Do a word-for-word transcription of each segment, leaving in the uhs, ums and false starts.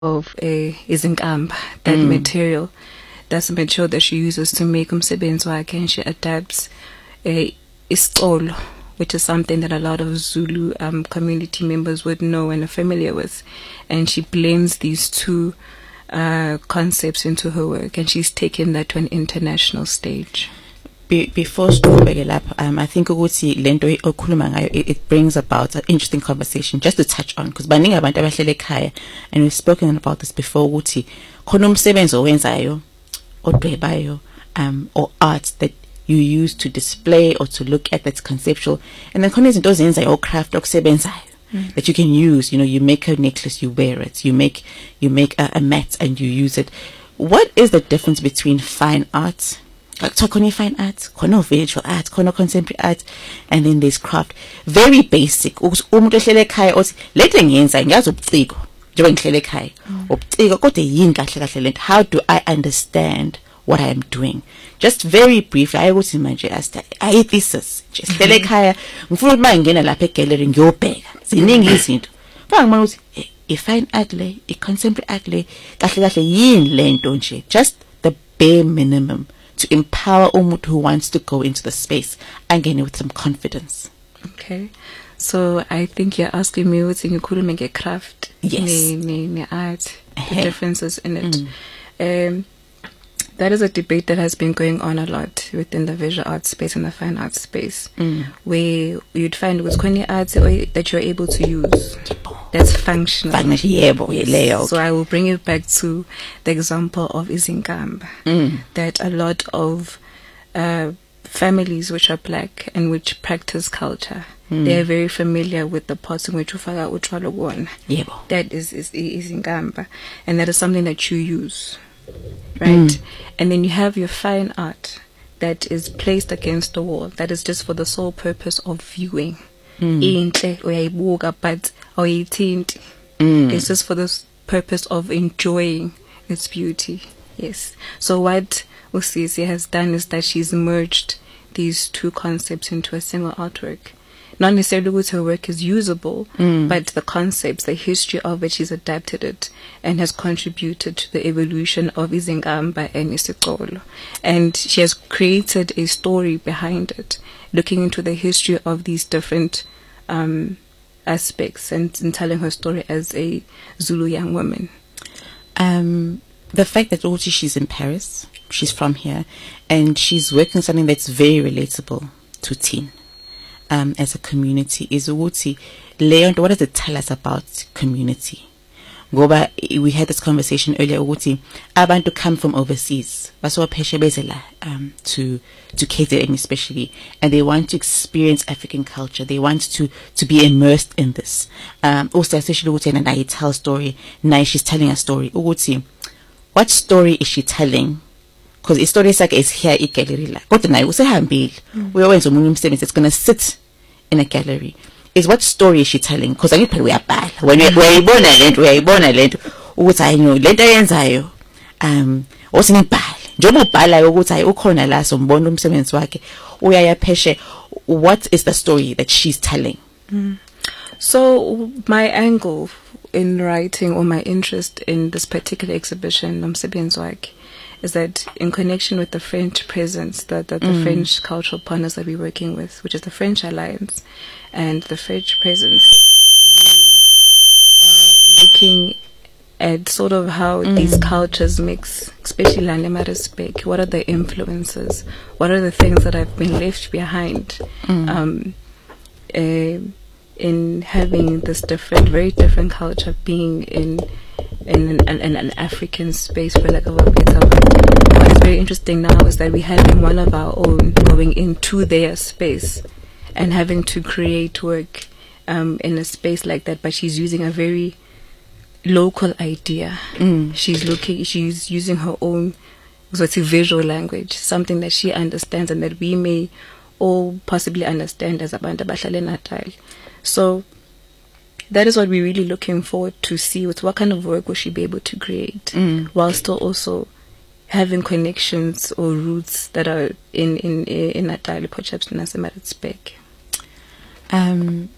of a izinkamba, that mm. material. That's the material that she uses to make umsebenzi wakhe, and she adapts a isicolo, which is something that a lot of Zulu um, community members would know and are familiar with. And she blends these two uh, concepts into her work, and she's taken that to an international stage. Be before Strawberry um, I think it brings about an interesting conversation just to touch on, because baningi abantu abahlele ekhaya, and we've spoken about this before, ukuthi khona umsebenzi owenzayo odwebayo um or art that you use to display or to look at, that's conceptual, and then khona izinto ozenzayo or craft okusebenzayo mm. that you can use. You know, you make a necklace, you wear it, you make you make a, a mat and you use it. What is the difference between fine art, like Tokoni fine art, kono visual art, kono contemporary art, and then there's craft? Very basic. Umuntu ehlele ekhaya othi lethe ngiyenza ngiyazi ubuciko njengoba ngihlele ekhaya ubuciko kodwa yini kahle kahle lento? How do I understand what I am doing? Just very briefly, I would imagine as I thesis just ehlele ekhaya ngifuna ukuthi mangena lapha egallery ngiyobheka ziningi izinto bangibona ukuthi i fine art le, i contemporary art le, kahle kahle yini lento nje, just the bare minimum to empower umuntu who wants to go into the space and gain it with some confidence. Okay, so I think you're asking me what's in your craft, yes, ne, ne, ne art, hey. the differences in it. Mm. Um, that is a debate that has been going on a lot within the visual art space and the fine art space, mm. where you'd find with kwenye art that you're able to use that's functional. Yes. So I will bring it back to the example of izinkamba, mm. that a lot of uh, families which are black and which practice culture, mm. they are very familiar with the pots in which ufaka utshwalo kuwona. That is is izinkamba, and that is something that you use. Right, mm. and then you have your fine art that is placed against the wall, that is just for the sole purpose of viewing. Mm. But mm. it's just for the purpose of enjoying its beauty. Yes. So what Usisi has done is that she's merged these two concepts into a single artwork. Not necessarily that her work is usable, mm. but the concepts, the history of it, she's adapted it and has contributed to the evolution of izinkamba and isikolo. And she has created a story behind it, looking into the history of these different um, aspects and, and telling her story as a Zulu young woman. Um, the fact that also she's in Paris, she's from here, and she's working something that's very relatable to teen. Um, as a community is ukuthi Leon, what does it tell us about community? Ngoba we had this conversation earlier ukuthi abantu come from overseas basopheshe bezela um to to K Z N especially, and they want to experience African culture, they want to to be immersed in this. Um also especially ukuthi and I tell story now, she's telling a story ukuthi what story is she telling? Because the story is like is here in gallery la kodwa naye usehambile uyowenza umunye umsebenzi, it's going to sit in a gallery. Is what story is she telling? Because I phela uyabhala when uyayibona lento uyayibona lento ukuthi hayi no lento yenzayo um osinibhala njengoba ubhala ukuthi hayi ukhona la sombona umsebenzi wakhe uyaya pheshe. What is the story that she's telling? Mm. So my angle in writing, or my interest in this particular exhibition umsebenzi wakhe, is that in connection with the French presence, that the, the mm. French cultural partners that we're working with, which is the French Alliance, and the French presence, uh, looking at sort of how mm. these cultures mix, especially Lanemarisbek. What are the influences? What are the things that have been left behind mm. um, uh, in having this different, very different culture being in in an, in an African space, for lack of a better word. What is very interesting now is that we having one of our own going into their space and having to create work um, in a space like that, but she's using a very local idea. Mm. She's looking, she's using her own sort of visual language, something that she understands and that we may all possibly understand as Abantu Bahlale Natal. So that is what we're really looking forward to see, with what kind of work will she be able to create, mm. while still also having connections or roots that are in in in Natal, perhaps in Nasemaritzburg. Um,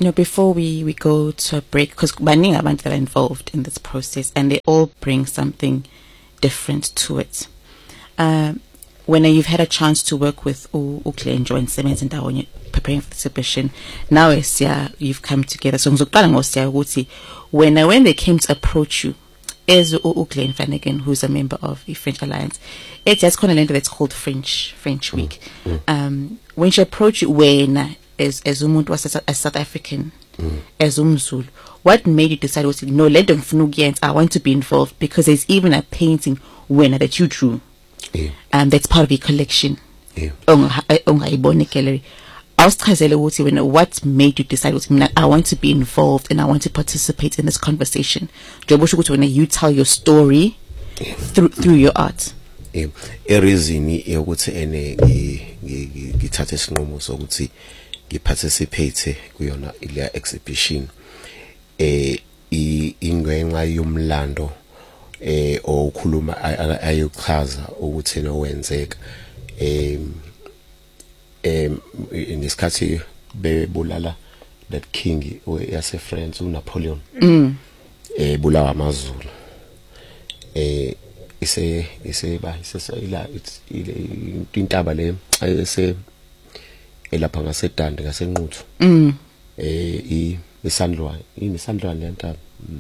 You know, before we, we go to a break, because baningi abantu that are involved in this process and they all bring something different to it. Um, when you've had a chance to work with uKlenjo and Siemens and when you're preparing for the exhibition, now it's, yeah, you've come together. So when when they came to approach you, as uGlenn Flanagan, who's a member of the French Alliance, it's just kind of that's called French French Week. Mm. Mm. Um, when she approached you, when as as umuntu was a, a South African, mm. as umZulu, what made you decide was no, let them fnugians, I want to be involved, because there's even a painting when that you drew, yeah. um, that's part of your collection. Yeah. On Iboni Gallery. I was when what made you decide I want to be involved and I want to participate in this conversation? When you tell your story yeah. through through your art. Yeah. A reason yokuthi ene ngithathe isinqumo sokuthi ngiparticipate kuyona ile exhibition eh ingenxa yomlando eh okhuluma ayochaza ukuthi nowenzeka em em ngesikhathi bebulala that king yase France uNapoleon mm. eh bulawa amazulu eh ise ise ba ise ila intaba le ese elapha ngasedande ngasenquthu mm. eh isandlwa ini isandlwa lentaba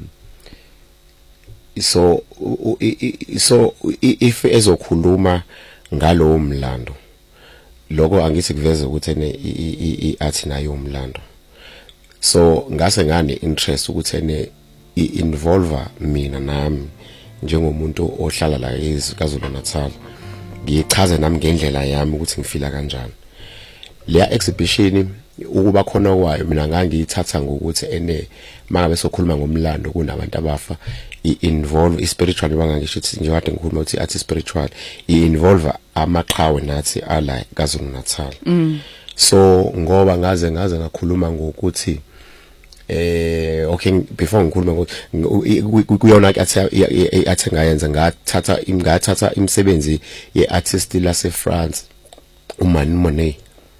so so if ezokhuluma ngalo mlando lokho angithi kuveza ukuthi ene iathi nayo umlando, so ngase ngane interest ukuthi ene involve mina nami njengomuntu ohlala la eZulu Natal ngichaze nami ngendlela yami ukuthi ngifila kanjani le exhibition ukuba khona kwayo. Mina ngangiyithatha ngokuthi ene mangabe sokhuluma ngomlando kunabantu abafa i-involve i-spiritual bangangisho ukuthi nje kade ngikhuluma ukuthi athi spiritual i-involve amaqhawe nathi ala kaZulu Natal. mm. So ngoba ngaze ngaze ngakhuluma ngokuthi eh okay before ngikhuluma kuyona athi athi ngayenza ngathatha ngathatha imisebenzi ye-artist lase France uMani Monet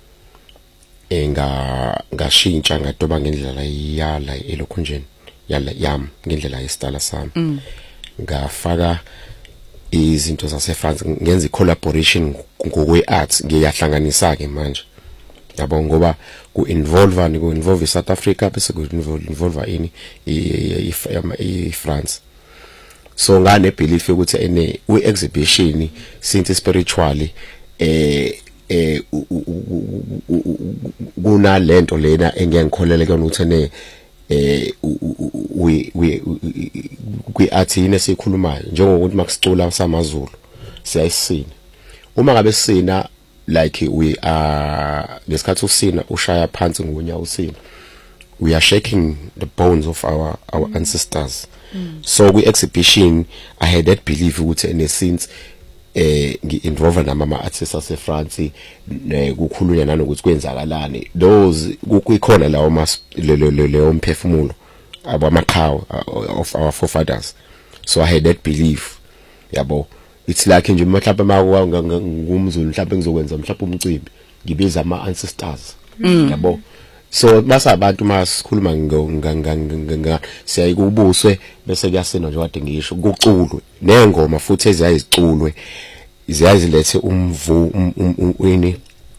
enga ngashintsha ngadoba ngendlela yala elokhunjeni yala yam ngendlela yesitala sami mm. ngafaka izinto zase France ngenza collaboration ngokwe art ngiyahlanganisa ke manje yabo ngoba ku involve ni ku involve South Africa bese ku involve ini i France. So ngane belief ukuthi ene we exhibition since spiritually eh eh kuna lento lena engiyangikholele kona ukuthi ne eh we we kwi art ine sikhulumayo njengokuthi makusicula samaZulu siyayisina uma ngabe sina like we are lesikhathi usina ushaya phansi ngonya usina we are shaking the bones of our our mm. ancestors. mm. So kwi exhibition I had that belief ukuthi ene since eh ngi-involve namama artists ase France kukhulunywa nanokuthi kwenzakalani those kukhona lawo mas leyo mphefumulo abamaqhawe of our forefathers. So I had that belief yabo it's like nje mhlawumbe mawa ngumZulu mhlawumbe ngizokwenza mhlawumbe umcimbi ngibiza ama ancestors yabo. So basa abantu masikhuluma nganga siyayikubuswe bese kuyasena nje kade ngisho kuculwe nengoma futhi eziyaziculwe ziyazilethe umvu ini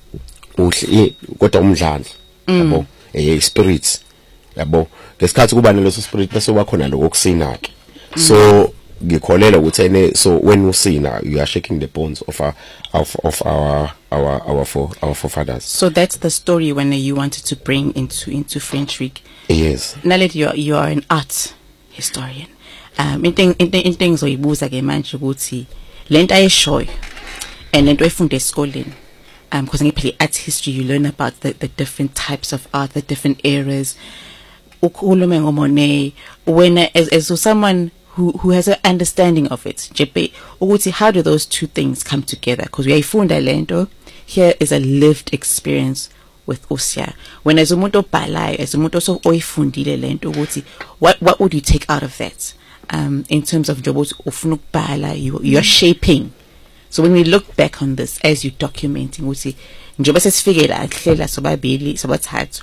uhle kodwa umdlalo yabo eh spirits yabo ngesikhathi kuba naleso spirit bese wakhona lokusina ke. So ngikholela ukuthi ene so when usina you are shaking the bones of our of, of our our our for our forefathers. So that's the story when you wanted to bring into into French Week. Yes. Now that you are you are an art historian. Um in thing in things oyibuza ke manje ukuthi lento ayishoyo and lento efunde esikoleni. Um because ngiphile art history you learn about the the different types of art, the different eras. Ukhulume ngoMonet when as as someone who who has an understanding of it. Jepe ukuthi how do those two things come together? Because we ayifunda lento here is a lived experience with Usia. When as umuntu obhalayo as umuntu so oyifundile lento ukuthi what what would you take out of that? Um in terms of job ufuna ukubhala you you're shaping. So when we look back on this as you documenting ukuthi njoba sesifike la hlela sobabili sobathathu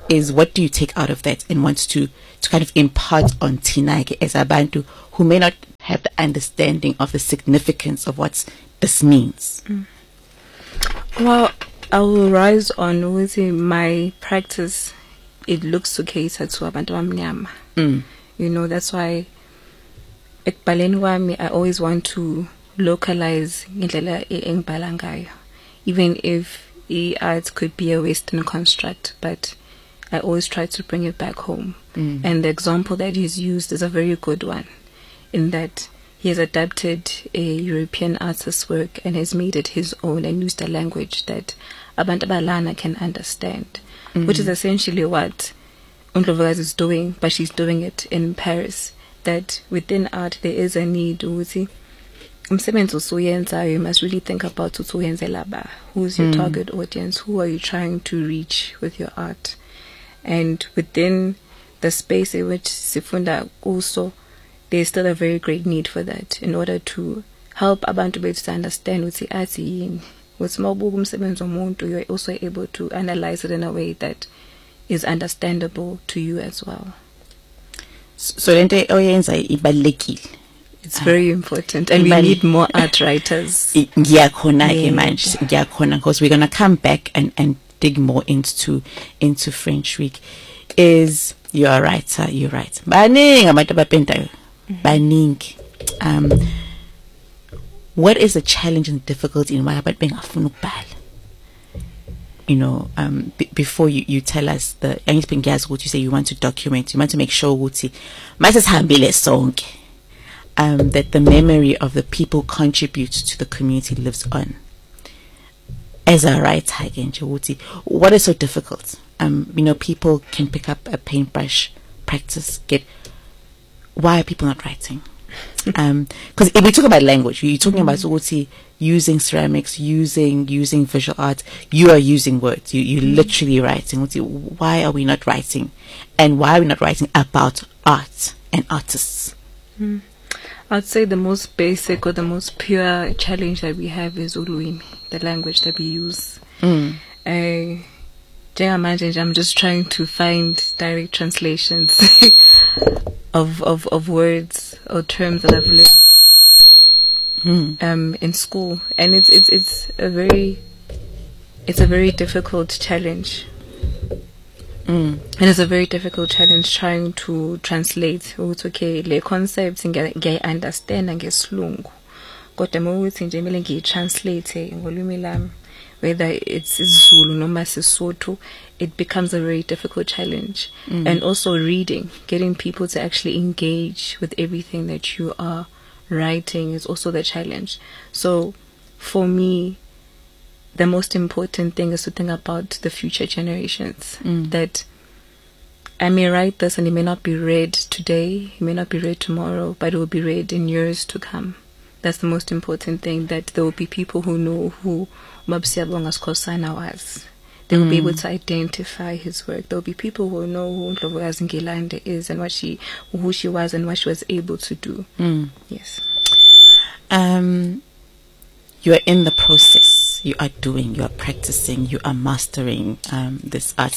is what do you take out of that and want to to kind of impart on Tinake as abantu who may not have the understanding of the significance of what this means? Mm. Well, I will rise on with my practice. It looks to cater to abantu abamnyama. Mm. You know, that's why ekbaleni wami I always want to localize indlela engibhala ngayo, even if the art could be a Western construct, but I always try to bring it back home. Mm. And the example that he's used is a very good one, in that he has adapted a European artist's work and has made it his own and used a language that abantu abalana can understand, mm. which is essentially what Undlovukazi is doing, but she's doing it in Paris. That within art there is a need ukuthi umsebenzi usuyenzayo, you must really think about usuyenzelaba. Who's your mm. target audience? Who are you trying to reach with your art? And within the space in which sifunda also, there's still a very great need for that in order to help abantu bethu to understand ukuthi art yini. With mawubuka umsebenzi womuntu, you're also able to analyze it in a way that is understandable to you as well. So lento oyenza ibalekile. It's very important, and we need more art writers. Ngiyakhona ke manje, ngiyakhona, because we're gonna come back and and dig more into into French Week. Is you're a writer, you're right. Baningi abantu abapentayo, baningi. Um, what is the challenge and difficulty in why abantu bengafuna ukubhala? You know, um, b- before you, you tell us the, what you say you want to document, you want to make sure ukuthi masesihambile sonke. Um, that the memory of the people contribute to the community lives on. As a writer, again, what is so difficult? Um, you know, people can pick up a paintbrush, practice, get. Why are people not writing? Um, because if we talk about language, you're talking about uti, using ceramics, using using visual art. You are using words. You you literally writing. Uti, why are we not writing? And why are we not writing about art and artists? Mm. I'd say the most basic or the most pure challenge that we have is Ulwimi, the language that we use. Mm. I, I'm just trying to find direct translations of, of of words or terms that I've learned mm. um, in school, and it's it's it's a very it's a very difficult challenge. Mm. And it's a very difficult challenge trying to translate ukuthi okay le concepts ngiya understand ngesilungu kodwa mawuthi nje mele ngiyitranslate ngolwimi lami, whether it's isiZulu noma sisotho, it becomes a very difficult challenge. Mm. And also reading, getting people to actually engage with everything that you are writing is also the challenge. So for me, the most important thing is to think about the future generations. Mm. That I may write this and it may not be read today, it may not be read tomorrow, but it will be read in years to come. That's the most important thing, that there will be people who know who Mabsiyabonga Skhosana was. They will mm. be able to identify his work. There will be people who know who Ndlovukazi Ngilande is and what she, who she was and what she was able to do. Mm. Yes. Um, you are in the process. You are doing, you are practicing, you are mastering um, this art.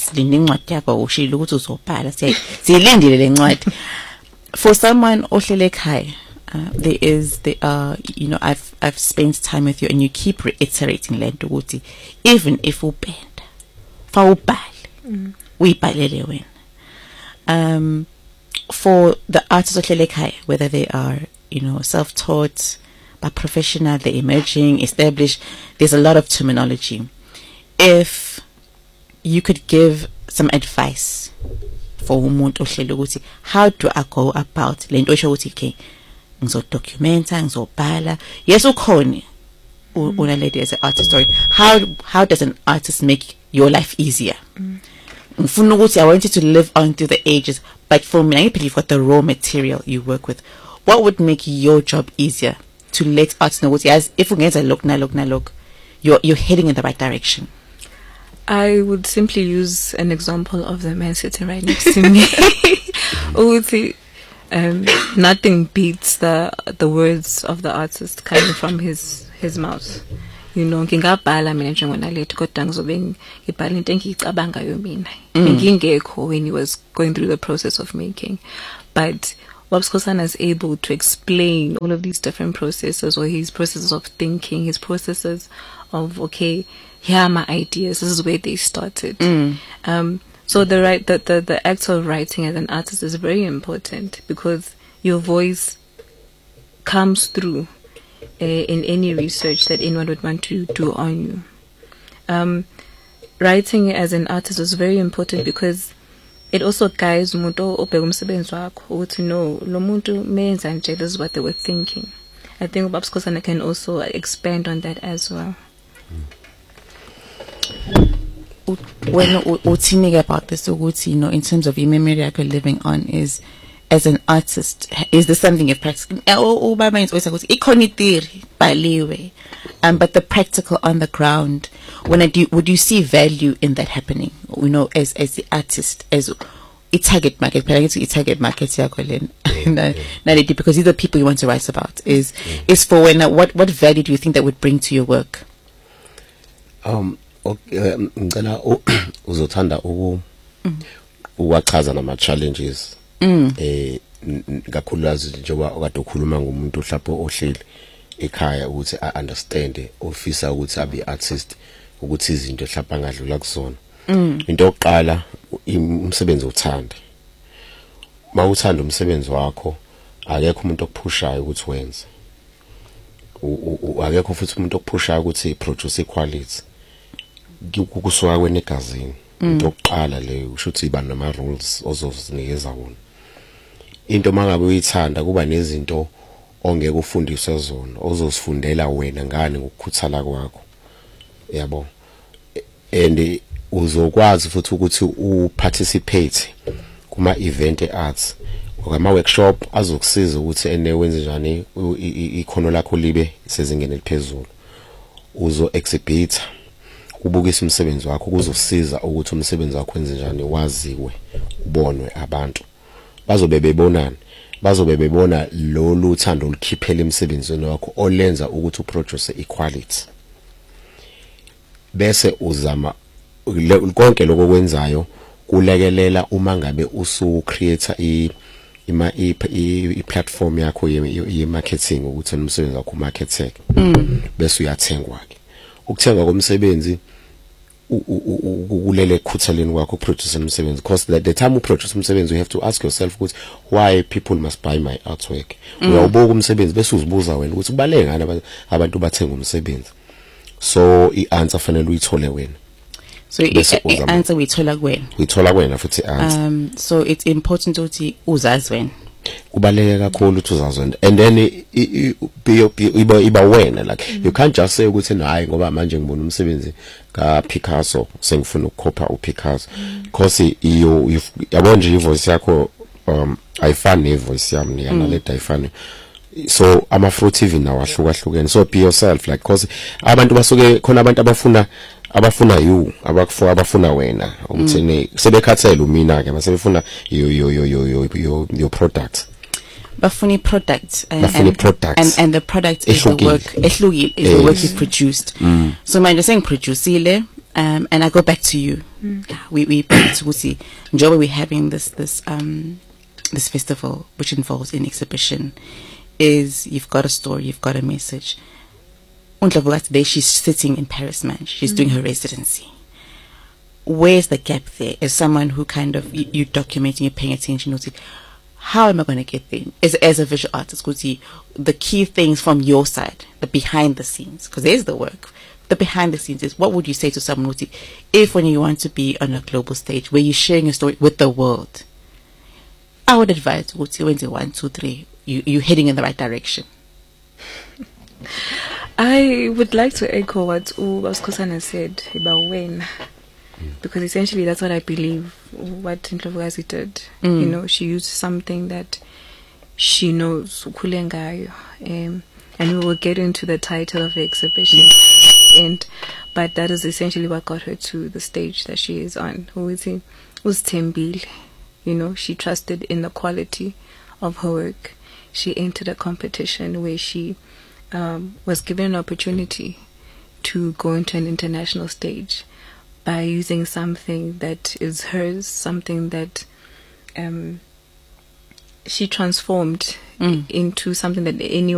For someone ohlelekhaya, uh, there is, there are, you know, I've I've spent time with you, and you keep reiterating lento ukuthi even if u bend, fa ubhale, uyibhalele wena. Um, for the artists ohlelekhaya, whether they are, you know, self-taught, but professional, they're emerging, established, there's a lot of terminology. If you could give some advice for umuntu ohlele ukuthi how do I go about lento esho ukuthi okay ngizodocumenta ngizobhala, yes ukhona una lady as an artist story, how how does an artist make your life easier? Ngifuna ukuthi I want you to live on through the ages, but for me I believe you've got the raw material you work with. What would make your job easier to let artists know what as if ungenza look na look na look you're you're heading in the right direction? I would simply use an example of the man sitting right next to me. um, nothing beats the the words of the artist coming from his his mouth. you know ngingabhala mina njengona late kodwa ngizobe ngibhala into engiyicabangayo mina ngingekho when he was going through the process of making. But Wabskosana is able to explain all of these different processes, or his processes of thinking, his processes of, okay, here are my ideas, this is where they started. Mm. Um, so the, right, the, the, the act of writing as an artist is very important, because your voice comes through uh, in any research that anyone would want to do on you. Um, writing as an artist is very important because it also guides umuntu obheka umsebenzi wakho ukuthi no lo muntu menza nje, this is what they were thinking. I think Babskosana can also expand on that as well. When uthini about this ukuthi, you know, in terms of your memory you're living on, is as an artist, is this something you've practiced? Oh, by my always like ikhona theory baliwe, um, but the practical on the ground. When I do, would you see value in that happening? You know, as as the artist, as a target market, but I guess a target market, yeah, because these are the people you want to write about. Is is for when? What what value do you think that would bring to your work? Um, okay, ngicela uzothanda uku uwachaza nama challenges. Eh kakhulukazi njengoba okade ukhuluma ngomuntu lapho ohleli ekhaya ukuthi I understand ofisa ukuthi abe artist ukuthi izinto hlapha ngadlula kusona. Into yokuqala umsebenzi uthanda. Mawuthanda umsebenzi wakho akekho umuntu okuphushayo ukuthi wenze. Akekho futhi umuntu okuphushayo ukuthi produce quality. Kukusuka kwenegazini. Into yokuqala le usho ukuthi iba nama rules ozozinikeza wona. Into mangabe uyithanda kuba nezinto ongeke ufundiswe zona ozosifundela wena ngani ngokukhuthala kwakho, yabo, and uzokwazi futhi ukuthi uparticipate kuma event earts ngama workshop azokusiza ukuthi ene wenze njani ikhono lakho libe sezingene liphezulu. Uzo exhibit ubukisa umsebenzi wakho kuzosiza ukuthi umsebenzi wakho wenze njani waziwe ubonwe abantu. Bazobe bebonana, bazobe bebona lo luthando olukhiphela emsebenzini wakho olenza ukuthi uproduce equality. Bese uzama konke lokho kwenzayo kulekelela uma ngabe usu create i ima i platform yakho ye marketing ukuthi umsebenzi wakho marketing. Bese uyathengwa ke. Ukuthenga komsebenzi ulele khuthaleni kwakho produce umsebenzi, because the, the time you produce umsebenzi you have to ask yourself ukuthi why people must buy my artwork. Uyawubuka umsebenzi bese uzibuza wena ukuthi kubaleke ngani abantu bathenga umsebenzi. So i-answer fanele uyithole wena. So i-answer uyithola kuwena. Uyithola kuwena futhi answer. Um so it's important ukuthi uzazi wena. Kubaleke kakhulu ukuthi uzazi wena, and then iba iba wena, like you can't just say ukuthi hayi ngoba manje ngibona umsebenzi ka Picasso sengifuna ukukopha uPicasso, because iyo yabo nje ivoice yakho um ayifani nevoice yami niyana le ayifani. So ama fruit even nawo ahluka hlukene. So be yourself, like, because abantu basuke khona abantu abafuna abafuna you abakufuna abafuna wena umthene sebekhathela umina ke masebefuna yo yo yo yo yo your product. Bafuni product and and, products. and and the product is the work ehlukile is the work you produced. Mm. So manje saying produceile, um and I go back to you. Mm. We we to see njoba we having this this um this festival which involves an exhibition, is you've got a story, you've got a message. Undlavuka today she's sitting in Paris, man. She's mm. doing her residency. Where's the gap there? As someone who kind of you, you documenting, you're paying attention, you how am I going to get there as as a visual artist? Because the key things from your side, the behind the scenes, because there's the work. The behind the scenes is, what would you say to someone who, if when you want to be on a global stage where you're sharing a story with the world, I would advise when you one, two, three, you you're heading in the right direction. I would like to echo what Ubaskosana said about when, because essentially that's what I believe what Ndlovukazi did. Mm. You know, she used something that she knows, ukulengayo, um, and we will get into the title of the exhibition at the end, but that is essentially what got her to the stage that she is on. Uthi uzithembile, you know, she trusted in the quality of her work. She entered a competition where she um, was given an opportunity to go into an international stage by using something that is hers, something that um, she transformed mm. into something that anyone